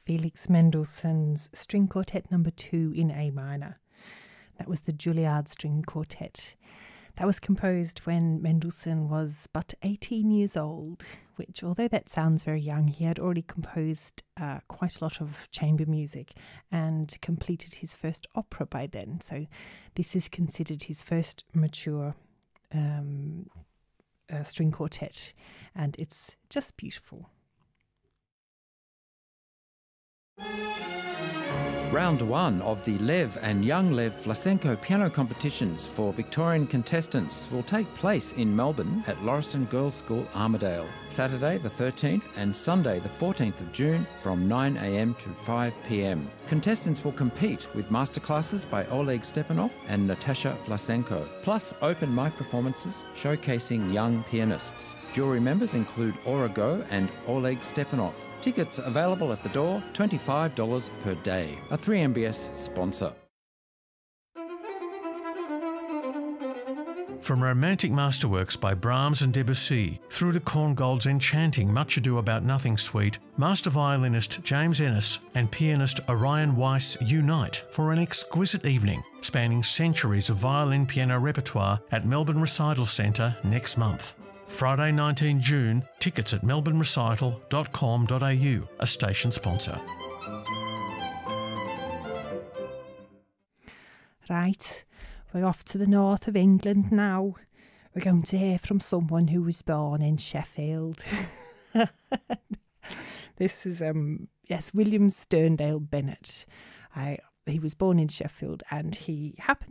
Felix Mendelssohn's String Quartet No. 2 in A minor. That was the Juilliard String Quartet. That was composed when Mendelssohn was but 18 years old, which, although that sounds very young, he had already composed quite a lot of chamber music and completed his first opera by then. So this is considered his first mature string quartet, and it's just beautiful. Round 1 of the Lev and Young Lev Vlasenko piano competitions for Victorian contestants will take place in Melbourne at Lauriston Girls' School, Armidale, Saturday the 13th and Sunday the 14th of June from 9 a.m. to 5 p.m. Contestants will compete with masterclasses by Oleg Stepanov and Natasha Vlasenko, plus open mic performances showcasing young pianists. Jury members include Aura Go and Oleg Stepanov. Tickets available at the door, $25 per day. A 3MBS sponsor. From romantic masterworks by Brahms and Debussy through to Korngold's enchanting Much Ado About Nothing suite, master violinist James Ennis and pianist Orion Weiss unite for an exquisite evening spanning centuries of violin-piano repertoire at Melbourne Recital Centre next month. Friday 19 June, tickets at melbournerecital.com.au, a station sponsor. Right, we're off to the north of England now. We're going to hear from someone who was born in Sheffield. This is, William Sterndale Bennett. He was born in Sheffield, and he happened